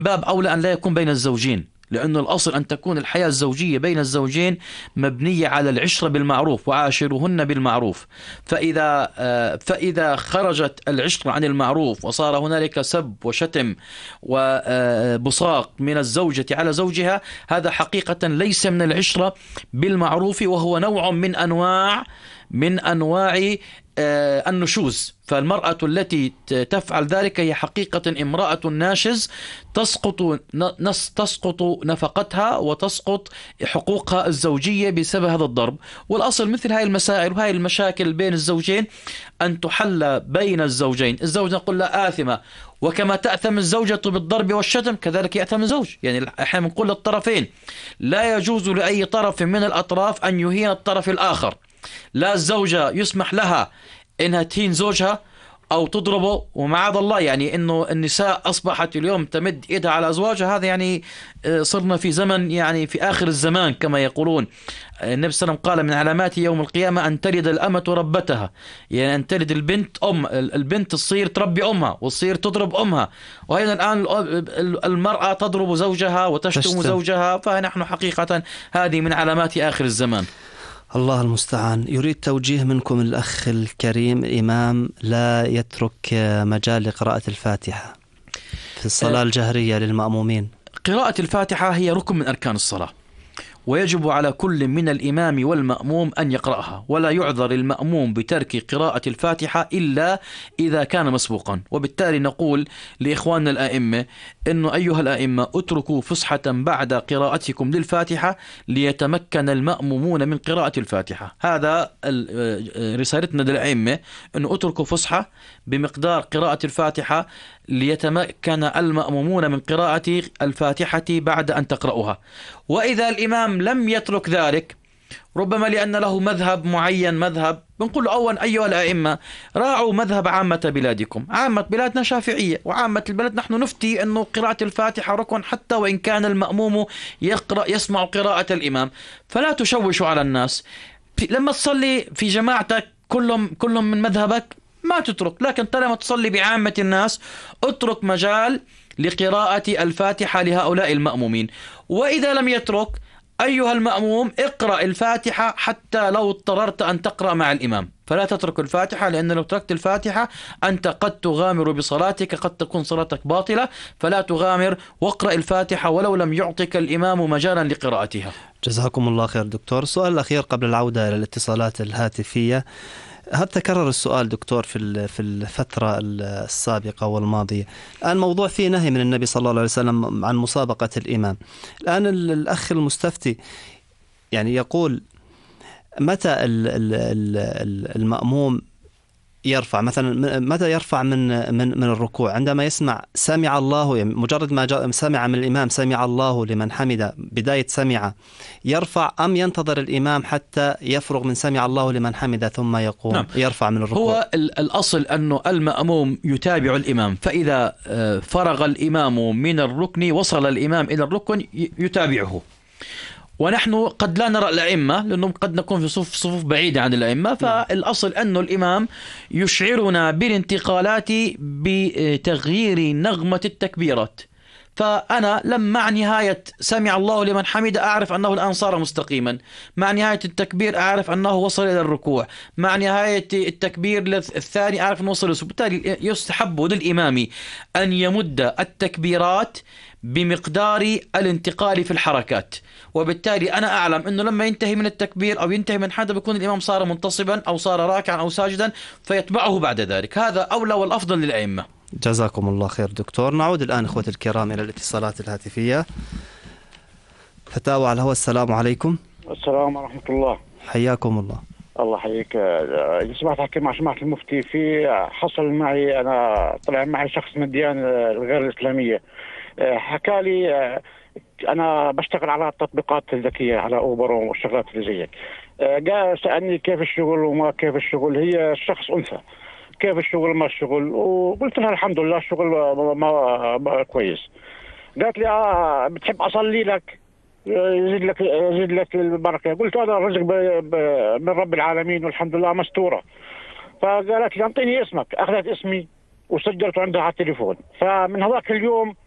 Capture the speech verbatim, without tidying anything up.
باب أولى أن لا يكون بين الزوجين، لأنه الأصل أن تكون الحياة الزوجية بين الزوجين مبنية على العشرة بالمعروف، وعاشروهن بالمعروف. فإذا فإذا خرجت العشرة عن المعروف وصار هنالك سب وشتم وبصاق من الزوجة على زوجها، هذا حقيقة ليس من العشرة بالمعروف، وهو نوع من أنواع من أنواع النشوز. فالمرأة التي تفعل ذلك هي حقيقة امرأة ناشز، تسقط تسقط نفقتها وتسقط حقوقها الزوجية بسبب هذا الضرب. والأصل مثل هاي المسائل وهاي المشاكل بين الزوجين أن تحل بين الزوجين. الزوجة نقول لها آثمة، وكما تأثم الزوجة بالضرب والشتم كذلك يأثم الزوج. يعني احنا نقول للطرفين لا يجوز لأي طرف من الأطراف أن يهين الطرف الآخر. لا الزوجة يسمح لها إنها تهين زوجها أو تضربه، ومعاذ الله يعني إنه النساء أصبحت اليوم تمد إيدها على أزواجها. هذا يعني صرنا في زمن يعني في آخر الزمان كما يقولون. النبي صلى الله عليه وسلم قال من علامات يوم القيامة أن تلد الأمة ربتها، يعني أن تلد البنت أم البنت تصير تربي أمها وتصير تضرب أمها. وهنا الآن المرأة تضرب زوجها وتشتم تشتم. زوجها. فنحن حقيقة هذه من علامات آخر الزمان. الله المستعان. يريد توجيه منكم الأخ الكريم إمام لا يترك مجال لقراءة الفاتحة في الصلاة الجهرية للمأمومين. قراءة الفاتحة هي ركن من أركان الصلاة، ويجب على كل من الإمام والمأموم أن يقرأها، ولا يعذر المأموم بترك قراءة الفاتحة إلا إذا كان مسبوقا. وبالتالي نقول لإخواننا الآئمة إنه أيها الآئمة اتركوا فسحة بعد قراءتكم للفاتحة ليتمكن المأمومون من قراءة الفاتحة. هذا رسالتنا للآئمة، إنه اتركوا فسحة بمقدار قراءة الفاتحة ليتمكن المأمومون من قراءة الفاتحة بعد أن تقرأها. وإذا الإمام لم يترك ذلك، ربما لأن له مذهب معين مذهب، بنقول له أولا أيها الأئمة راعوا مذهب عامة بلادكم. عامة بلادنا شافعية، وعامة البلد نحن نفتي أنه قراءة الفاتحة ركن حتى وإن كان المأموم يقرأ يسمع قراءة الإمام. فلا تشوشوا على الناس. لما تصلي في جماعتك كلهم كلهم من مذهبك ما تترك، لكن طالما تصلي بعامة الناس اترك مجال لقراءة الفاتحة لهؤلاء المأمومين. وإذا لم يترك أيها المأموم اقرأ الفاتحة حتى لو اضطررت أن تقرأ مع الإمام، فلا تترك الفاتحة، لأن لو تركت الفاتحة أنت قد تغامر بصلاتك، قد تكون صلاتك باطلة. فلا تغامر واقرأ الفاتحة ولو لم يعطك الإمام مجالا لقراءتها. جزاكم الله خير دكتور. السؤال الأخير قبل العودة إلى الاتصالات الهاتفية. هل تكرر السؤال دكتور في في الفترة السابقة والماضية؟ الآن موضوع فيه نهي من النبي صلى الله عليه وسلم عن مسابقة الإمام. الآن الأخ المستفتي يعني يقول متى المأموم يرفع مثلا، متى يرفع من من من الركوع؟ عندما يسمع سمع الله، يعني مجرد ما سمع من الإمام سمع الله لمن حمده بداية سمع، يرفع أم ينتظر الإمام حتى يفرغ من سمع الله لمن حمده ثم يقوم؟ نعم. يرفع من الركوع. هو الأصل أنه المأموم يتابع الإمام، فإذا فرغ الإمام من الركن وصل الإمام إلى الركن يتابعه. ونحن قد لا نرى الأئمة لأنه قد نكون في صفوف صفوف بعيدة عن الأئمة. فالأصل أنه الإمام يشعرنا بالانتقالات بتغيير نغمة التكبيرات. فأنا لما مع نهاية سمع الله لمن حمد أعرف أنه الآن صار مستقيما، مع نهاية التكبير أعرف أنه وصل إلى الركوع، مع نهاية التكبير الثاني أعرف أنه وصل. بالتالي يستحب للإمام أن يمد التكبيرات بمقدار الانتقال في الحركات. وبالتالي أنا أعلم أنه لما ينتهي من التكبير أو ينتهي من حدا بيكون الإمام صار منتصبا أو صار راكعا أو ساجدا، فيتبعه بعد ذلك. هذا أولى والأفضل للأئمة. جزاكم الله خير دكتور. نعود الآن إخوة الكرام إلى الاتصالات الهاتفية. فتاوى على الهواء. السلام عليكم. السلام ورحمة الله. حياكم الله. الله حيك. سمعت أحكي مع سماحة المفتي. في حصل معي أنا طلع معي شخص من الديانة الغير الإسلامية، حكى لي أنا بشتغل على التطبيقات الذكية على أوبر والشغلات اللي زيك. قال سألني كيف الشغل وما كيف الشغل. هي الشخص أنثى، كيف الشغل ما الشغل؟ وقلت لها الحمد لله الشغل ما, ما كويس. قالت لي آه بتحب أصلي لك يزيد لك يزيد لك البركة. قلت هذا الرزق من رب العالمين والحمد لله مستورة. فقالت لي أعطيني اسمك. أخذت اسمي وسجلته عندها على التليفون. فمن هذاك اليوم